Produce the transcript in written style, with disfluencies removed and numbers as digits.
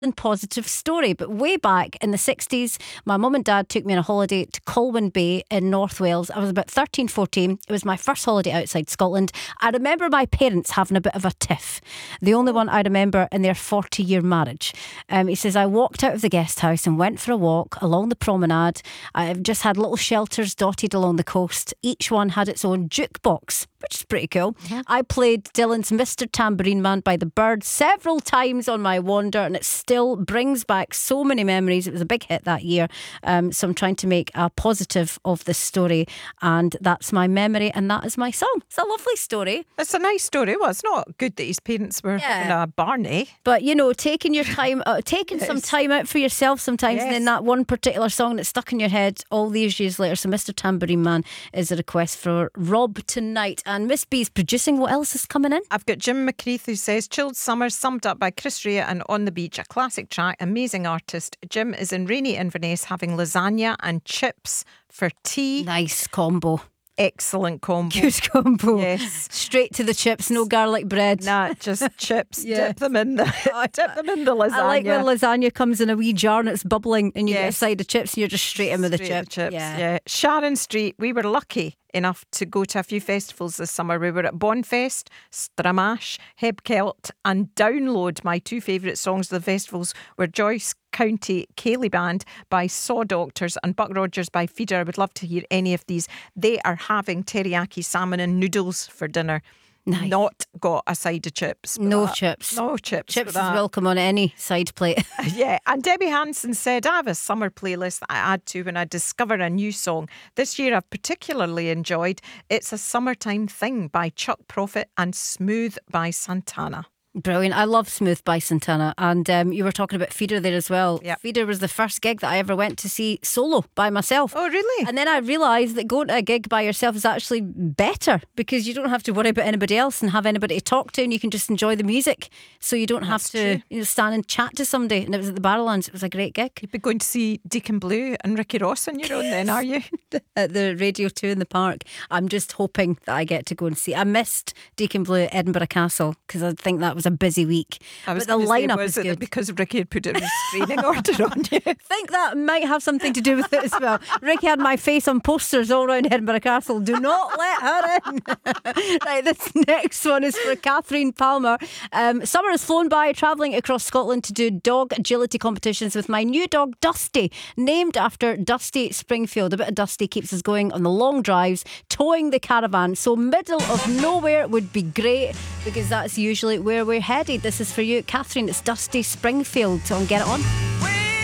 and positive story. But way back in the 60s, my mum and dad took me on a holiday to Colwyn Bay in North Wales. I was about 13, 14. It was my first holiday outside Scotland. I remember my parents having a bit of a tiff. The only one I remember in their 40-year marriage. He says, I walked out of the guest house and went for a walk along the promenade. I've just had little shelters dotted along the coast. Each one had its own jukebox, which is pretty cool. I played Dylan's Mr. Tambourine Man by the Byrds several times on my wander, and it still brings back so many memories. It was a big hit that year. So I'm trying to make a positive of this story, and that's my memory, and that is my song. It's a lovely story. It's a nice story. Well, it's not good that his parents were having a Barney. But, you know, taking your time, taking some time out for yourself sometimes, and then that one particular song that's stuck in your head all these years later. So Mr. Tambourine Man is a request for Rob tonight. And Miss B's producing. What else is coming in? I've got Jim McCreath, who says Chilled Summer summed up by Chris Rea and On the Beach, a classic track, amazing artist. Jim is in rainy Inverness having lasagna and chips for tea. Nice combo. Excellent combo. Good combo. Yes. Straight to the chips, no garlic bread. Nah, just chips. Dip them in the lasagna. I like when lasagna comes in a wee jar and it's bubbling and you get a Yes. side of chips and you're just straight in with the chips. Yeah. Sharon Street, we were lucky enough to go to a few festivals this summer. We were at Bonfest, Stramash, Hebkelt and Download. My two favourite songs of the festivals were Joyce County Cayley Band by Saw Doctors and Buck Rogers by Feeder. I would love to hear any of these. They are having teriyaki salmon and noodles for dinner. Nice. Not got a side of chips. No chips. No chips. Chips is for that. welcome on any side plate. Yeah, and Debbie Hansen said, I have a summer playlist that I add to when I discover a new song. This year I've particularly enjoyed It's a Summertime Thing by Chuck Prophet and Smooth by Santana. Brilliant. I love Smooth by Santana. And you were talking about Feeder there as well. Yep. Feeder was the first gig that I ever went to see solo by myself. Oh, really? And then I realised that going to a gig by yourself is actually better because you don't have to worry about anybody else and have anybody to talk to, and you can just enjoy the music. So you don't have to stand and chat to somebody. And it was at the Barrowlands. It was a great gig. You'd be going to see Deacon Blue and Ricky Ross on your own then, are you? At the Radio 2 in the park. I'm just hoping that I get to go and see. I missed Deacon Blue at Edinburgh Castle because I think that was a busy week. But the lineup is it good. Because Ricky had put it in a screening order on you? I think that might have something to do with it as well. Ricky had my face on posters all around Edinburgh Castle. Do not let her in. Right, this next one is for Catherine Palmer. Summer has flown by, travelling across Scotland to do dog agility competitions with my new dog Dusty, named after Dusty Springfield. A bit of Dusty keeps us going on the long drives, towing the caravan. So middle of nowhere would be great because that's usually where we're headed. This is for you, Catherine. It's Dusty Springfield on Get It On.